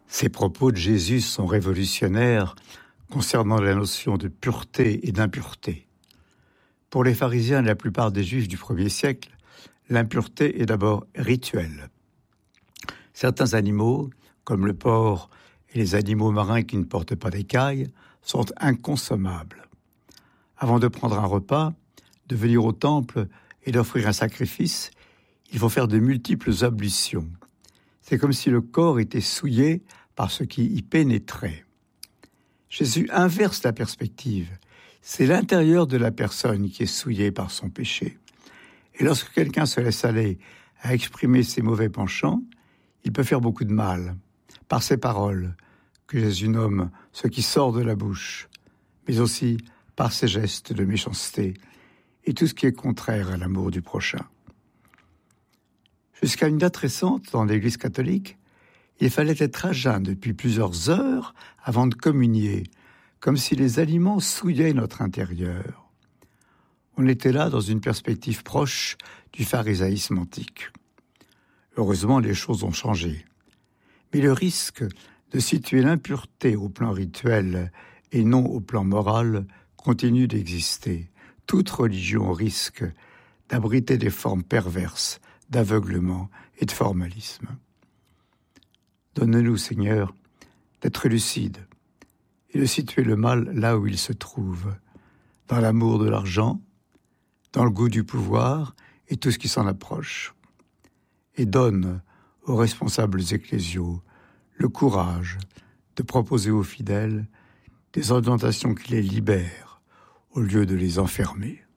Ces propos de Jésus sont révolutionnaires concernant la notion de pureté et d'impureté. Pour les pharisiens et la plupart des juifs du 1er siècle, l'impureté est d'abord rituelle. Certains animaux, comme le porc et les animaux marins qui ne portent pas d'écailles, sont inconsommables. Avant de prendre un repas, de venir au temple et d'offrir un sacrifice, il faut faire de multiples ablutions. C'est comme si le corps était souillé par ce qui y pénétrait. Jésus inverse la perspective. C'est l'intérieur de la personne qui est souillé par son péché. Et lorsque quelqu'un se laisse aller à exprimer ses mauvais penchants, il peut faire beaucoup de mal, par ses paroles, que Jésus nomme ce qui sort de la bouche, mais aussi par ses gestes de méchanceté et tout ce qui est contraire à l'amour du prochain. Jusqu'à une date récente, dans l'Église catholique, il fallait être à jeun depuis plusieurs heures avant de communier, comme si les aliments souillaient notre intérieur. On était là dans une perspective proche du pharisaïsme antique. Heureusement, les choses ont changé. Mais le risque de situer l'impureté au plan rituel et non au plan moral continue d'exister. Toute religion risque d'abriter des formes perverses d'aveuglement et de formalisme. Donne-nous, Seigneur, d'être lucides et de situer le mal là où il se trouve, dans l'amour de l'argent, dans le goût du pouvoir et tout ce qui s'en approche. Et donne aux responsables ecclésiaux le courage de proposer aux fidèles des orientations qui les libèrent au lieu de les enfermer.